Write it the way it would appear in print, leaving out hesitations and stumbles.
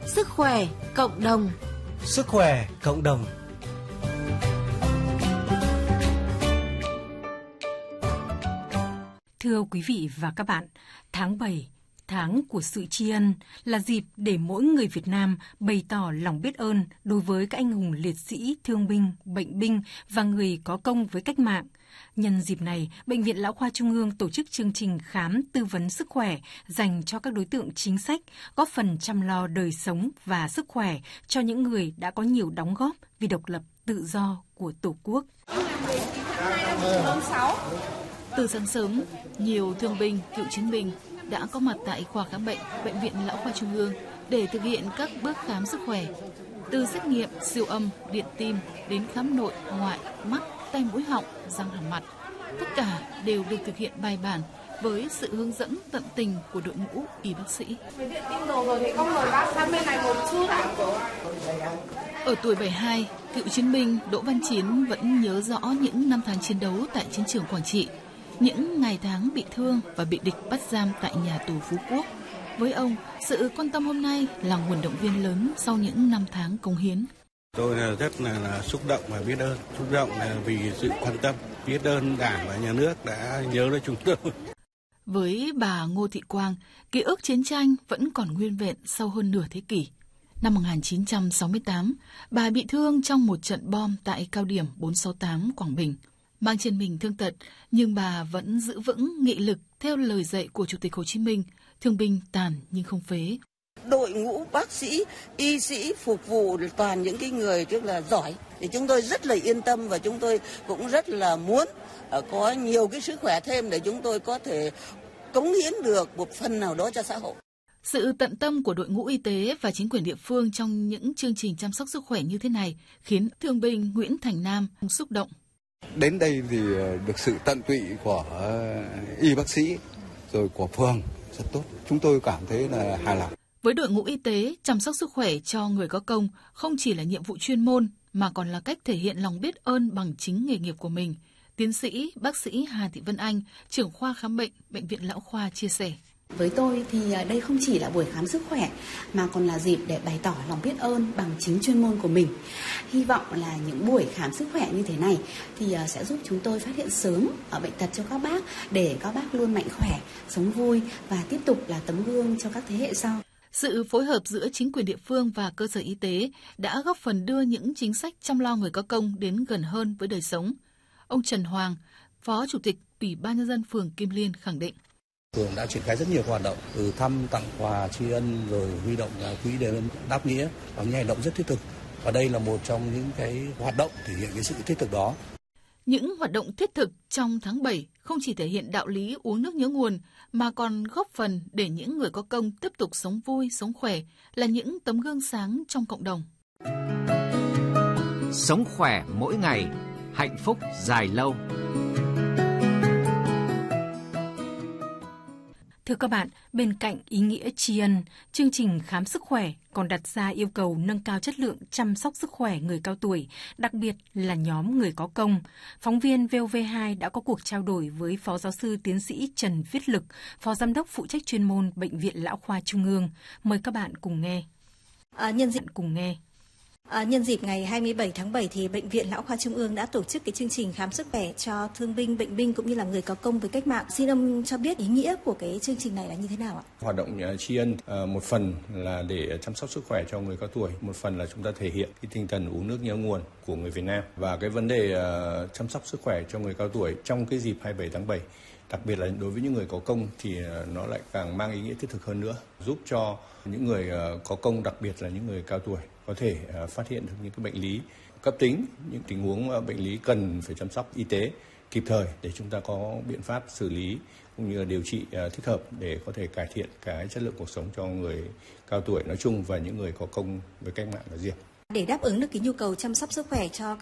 Sức khỏe cộng đồng. Sức khỏe cộng đồng. Thưa quý vị và các bạn, tháng 7, tháng của sự tri ân, là dịp để mỗi người Việt Nam bày tỏ lòng biết ơn đối với các anh hùng liệt sĩ, thương binh, bệnh binh và người có công với cách mạng. Nhân dịp này, Bệnh viện Lão khoa Trung ương tổ chức chương trình khám tư vấn sức khỏe dành cho các đối tượng chính sách, góp phần chăm lo đời sống và sức khỏe cho những người đã có nhiều đóng góp vì độc lập tự do của Tổ quốc. Từ sáng sớm, nhiều thương binh, cựu chiến binh đã có mặt tại khoa khám bệnh, Bệnh viện Lão khoa Trung ương để thực hiện các bước khám sức khỏe. Từ xét nghiệm, siêu âm, điện tim đến khám nội, ngoại, mắt, tai mũi họng, răng hàm mặt. Tất cả đều được thực hiện bài bản với sự hướng dẫn tận tình của đội ngũ y bác sĩ. Ở tuổi 72, cựu chiến binh Đỗ Văn Chiến vẫn nhớ rõ những năm tháng chiến đấu tại chiến trường Quảng Trị, những ngày tháng bị thương và bị địch bắt giam tại nhà tù Phú Quốc. Với ông, sự quan tâm hôm nay là nguồn động viên lớn sau những năm tháng cống hiến. Tôi rất là xúc động và biết ơn. Xúc động là vì sự quan tâm, biết ơn Đảng và Nhà nước đã nhớ đến chúng tôi. Với bà Ngô Thị Quang, ký ức chiến tranh vẫn còn nguyên vẹn sau hơn nửa thế kỷ. Năm 1968, bà bị thương trong một trận bom tại cao điểm 468 Quảng Bình. Mang trên mình thương tật, nhưng bà vẫn giữ vững nghị lực theo lời dạy của Chủ tịch Hồ Chí Minh, thương binh tàn nhưng không phế. Đội ngũ bác sĩ, y sĩ phục vụ toàn những cái người rất là giỏi, thì chúng tôi rất là yên tâm và chúng tôi cũng rất là muốn có nhiều cái sức khỏe thêm để chúng tôi có thể cống hiến được một phần nào đó cho xã hội. Sự tận tâm của đội ngũ y tế và chính quyền địa phương trong những chương trình chăm sóc sức khỏe như thế này khiến thương binh Nguyễn Thành Nam xúc động. Đến đây thì được sự tận tụy của y bác sĩ rồi của phường rất tốt. Chúng tôi cảm thấy là hài lòng. Với đội ngũ y tế, chăm sóc sức khỏe cho người có công không chỉ là nhiệm vụ chuyên môn mà còn là cách thể hiện lòng biết ơn bằng chính nghề nghiệp của mình. Tiến sĩ, bác sĩ Hà Thị Vân Anh, trưởng khoa khám bệnh, Bệnh viện Lão khoa chia sẻ. Với tôi thì đây không chỉ là buổi khám sức khỏe mà còn là dịp để bày tỏ lòng biết ơn bằng chính chuyên môn của mình. Hy vọng là những buổi khám sức khỏe như thế này thì sẽ giúp chúng tôi phát hiện sớm ở bệnh tật cho các bác để các bác luôn mạnh khỏe, sống vui và tiếp tục là tấm gương cho các thế hệ sau. Sự phối hợp giữa chính quyền địa phương và cơ sở y tế đã góp phần đưa những chính sách chăm lo người có công đến gần hơn với đời sống. Ông Trần Hoàng, Phó Chủ tịch Ủy ban Nhân dân phường Kim Liên khẳng định. Phường đã triển khai rất nhiều hoạt động, từ thăm, tặng quà, tri ân rồi huy động quỹ đền đáp nghĩa và những hành động rất thiết thực. Và đây là một trong những cái hoạt động thể hiện cái sự thiết thực đó. Những hoạt động thiết thực trong tháng 7 không chỉ thể hiện đạo lý uống nước nhớ nguồn mà còn góp phần để những người có công tiếp tục sống vui, sống khỏe, là những tấm gương sáng trong cộng đồng. Sống khỏe mỗi ngày, hạnh phúc dài lâu. Thưa các bạn, bên cạnh ý nghĩa tri ân, chương trình khám sức khỏe còn đặt ra yêu cầu nâng cao chất lượng chăm sóc sức khỏe người cao tuổi, đặc biệt là nhóm người có công. Phóng viên VOV2 đã có cuộc trao đổi với Phó Giáo sư Tiến sĩ Trần Viết Lực, Phó Giám đốc phụ trách chuyên môn Bệnh viện Lão khoa Trung ương. Mời các bạn cùng nghe. Nhân dịp ngày 27 tháng 7 thì Bệnh viện Lão khoa Trung ương đã tổ chức cái chương trình khám sức khỏe cho thương binh, bệnh binh cũng như là người có công với cách mạng. Xin ông cho biết ý nghĩa của cái chương trình này là như thế nào ạ? Hoạt động tri ân một phần là để chăm sóc sức khỏe cho người cao tuổi, một phần là chúng ta thể hiện cái tinh thần uống nước nhớ nguồn của người Việt Nam. Và cái vấn đề chăm sóc sức khỏe cho người cao tuổi trong cái dịp 27 tháng 7, đặc biệt là đối với những người có công thì nó lại càng mang ý nghĩa thiết thực hơn nữa, giúp cho những người có công, đặc biệt là những người cao tuổi có thể phát hiện được những cái bệnh lý cấp tính, những tình huống bệnh lý cần phải chăm sóc y tế kịp thời để chúng ta có biện pháp xử lý cũng như là điều trị thích hợp để có thể cải thiện cái chất lượng cuộc sống cho người cao tuổi nói chung và những người có công với cách mạng nói riêng. Để đáp ứng được cái nhu cầu chăm sóc sức khỏe cho